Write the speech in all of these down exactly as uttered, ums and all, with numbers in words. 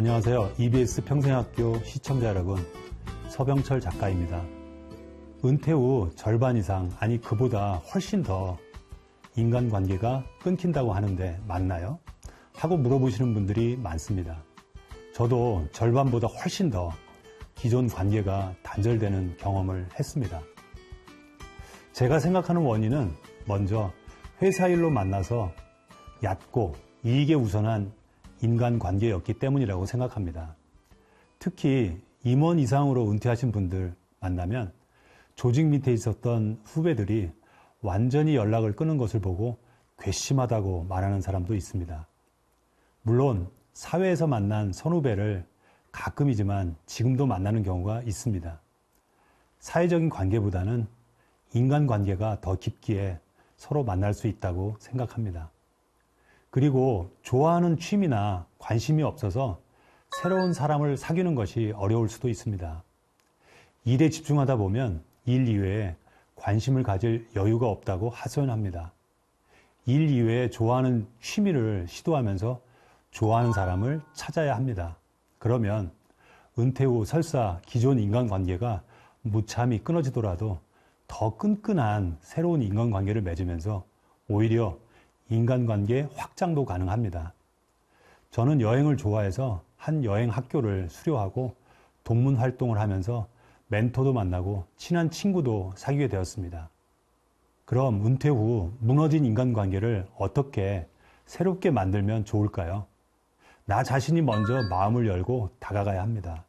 안녕하세요. 이비에스 평생학교 시청자 여러분, 서병철 작가입니다. 은퇴 후 절반 이상, 아니 그보다 훨씬 더 인간관계가 끊긴다고 하는데 맞나요? 하고 물어보시는 분들이 많습니다. 저도 절반보다 훨씬 더 기존 관계가 단절되는 경험을 했습니다. 제가 생각하는 원인은 먼저 회사 일로 만나서 얕고 이익에 우선한 인간관계였기 때문이라고 생각합니다. 특히 임원 이상으로 은퇴하신 분들 만나면 조직 밑에 있었던 후배들이 완전히 연락을 끊은 것을 보고 괘씸하다고 말하는 사람도 있습니다. 물론 사회에서 만난 선후배를 가끔이지만 지금도 만나는 경우가 있습니다. 사회적인 관계보다는 인간관계가 더 깊기에 서로 만날 수 있다고 생각합니다. 그리고 좋아하는 취미나 관심이 없어서 새로운 사람을 사귀는 것이 어려울 수도 있습니다. 일에 집중하다 보면 일 이외에 관심을 가질 여유가 없다고 하소연합니다. 일 이외에 좋아하는 취미를 시도하면서 좋아하는 사람을 찾아야 합니다. 그러면 은퇴 후 설사 기존 인간관계가 무참히 끊어지더라도 더 끈끈한 새로운 인간관계를 맺으면서 오히려 인간관계 확장도 가능합니다. 저는 여행을 좋아해서 한 여행 학교를 수료하고 동문 활동을 하면서 멘토도 만나고 친한 친구도 사귀게 되었습니다. 그럼 은퇴 후 무너진 인간관계를 어떻게 새롭게 만들면 좋을까요? 나 자신이 먼저 마음을 열고 다가가야 합니다.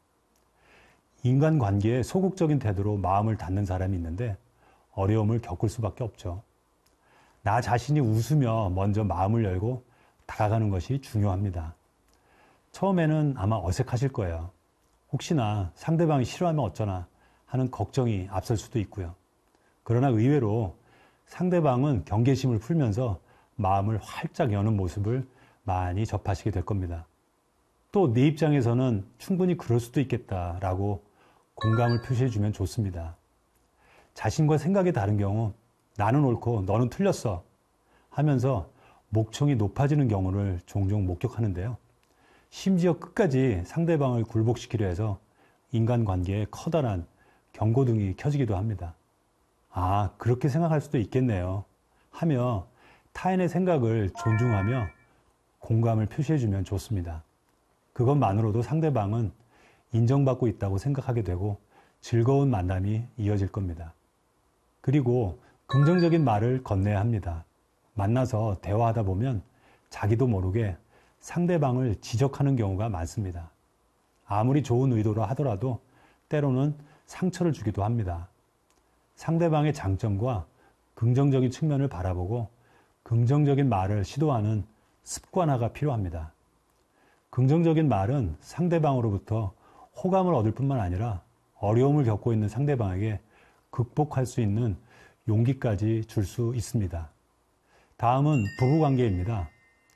인간관계에 소극적인 태도로 마음을 닫는 사람이 있는데 어려움을 겪을 수밖에 없죠. 나 자신이 웃으며 먼저 마음을 열고 다가가는 것이 중요합니다. 처음에는 아마 어색하실 거예요. 혹시나 상대방이 싫어하면 어쩌나 하는 걱정이 앞설 수도 있고요. 그러나 의외로 상대방은 경계심을 풀면서 마음을 활짝 여는 모습을 많이 접하시게 될 겁니다. 또 내 입장에서는 충분히 그럴 수도 있겠다라고 공감을 표시해주면 좋습니다. 자신과 생각이 다른 경우 나는 옳고 너는 틀렸어 하면서 목청이 높아지는 경우를 종종 목격하는데요. 심지어 끝까지 상대방을 굴복시키려 해서 인간관계에 커다란 경고등이 켜지기도 합니다. 아, 그렇게 생각할 수도 있겠네요 하며 타인의 생각을 존중하며 공감을 표시해주면 좋습니다. 그것만으로도 상대방은 인정받고 있다고 생각하게 되고 즐거운 만남이 이어질 겁니다. 그리고 긍정적인 말을 건네야 합니다. 만나서 대화하다 보면 자기도 모르게 상대방을 지적하는 경우가 많습니다. 아무리 좋은 의도로 하더라도 때로는 상처를 주기도 합니다. 상대방의 장점과 긍정적인 측면을 바라보고 긍정적인 말을 시도하는 습관화가 필요합니다. 긍정적인 말은 상대방으로부터 호감을 얻을 뿐만 아니라 어려움을 겪고 있는 상대방에게 극복할 수 있는 용기까지 줄 수 있습니다. 다음은 부부관계입니다.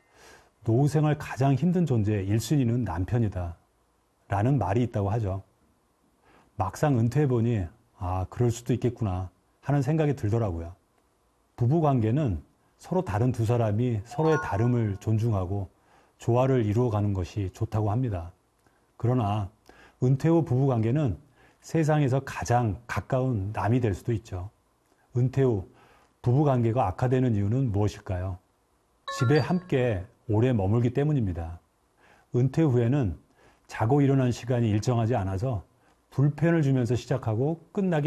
노후생활 가장 힘든 존재 일 순위는 남편이다 라는 말이 있다고 하죠. 막상 은퇴해보니 아, 그럴 수도 있겠구나 하는 생각이 들더라고요. 부부관계는 서로 다른 두 사람이 서로의 다름을 존중하고 조화를 이루어가는 것이 좋다고 합니다. 그러나 은퇴 후 부부관계는 세상에서 가장 가까운 남이 될 수도 있죠. 은퇴 후 부부관계가 악화되는 이유는 무엇일까요? 집에 함께 오래 머물기 때문입니다. 은퇴 후에는 자고 일어난 시간이 일정하지 않아서 불편을 주면서 시작하고 끝나기